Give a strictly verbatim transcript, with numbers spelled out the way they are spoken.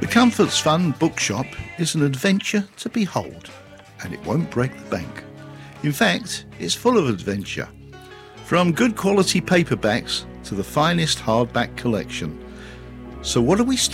The Comforts Fund bookshop is an adventure to behold, and it won't break the bank. In fact, it's full of adventure. From good quality paperbacks to the finest hardback collection. So what are we